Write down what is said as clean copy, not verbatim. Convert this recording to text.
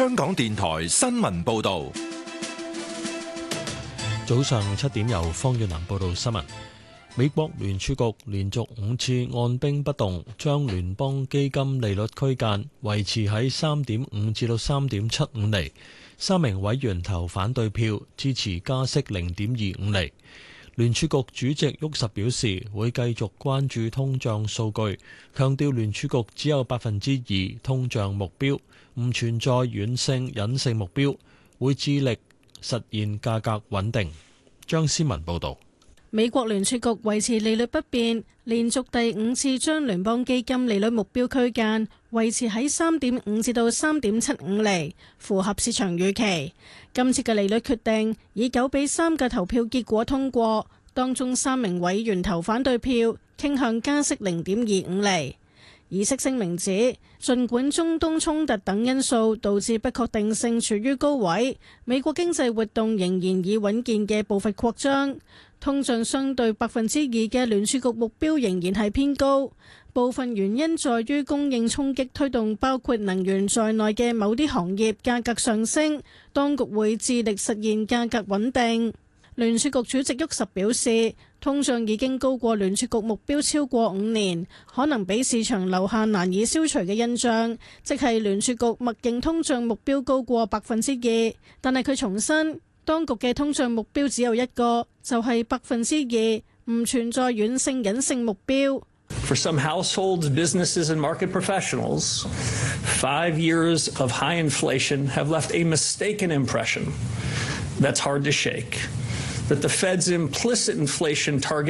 香港電台新聞報道。 早上7點由方遠南報道新聞。美國聯儲局連續5次按兵不動，將聯邦基金利率區間維持喺 3.5 至到 3.75 厘。3名委員投反對票，支持加息 0.25 厘。聯儲局主席沃什表示，會繼續關注通脹數據，強調聯儲局只有 2% 通脹目標，唔存在軟性隱性目標，會致力實現價格穩定。張思文報導。 美國聯儲局維持利率不變，連續第5次將聯邦基金利率目標區間維持喺 3.5 至到 3.75 厘，符合市場預期。今次嘅利率決定以9-3嘅投票結果通過，當中3名委員投反對票，傾向加息 0.25 厘。議息聲明指，儘管中東衝突等因素導致不確定性處於高位，美國經濟活動仍然以穩健嘅步伐擴張，通脹相對 2% 嘅聯儲局目標仍然係偏高。部分原因在於供應衝擊推動包括能源在內嘅某啲行業價格上升，當局會致力實現價格穩定。聯儲局主席沃什表示，通脹已經高過聯儲局目標超過5年，可能俾市場留下難以消除嘅印象，即係聯儲局默認通脹目標高過 2%。但係佢重申，當局嘅通脹目標只有一個，就係 2%，唔存在軟性隱性目標。 For some households, businesses, and market professionals, 5 years of high inflation have left a mistaken impression that's hard to shake, that the Fed's implicit inflation target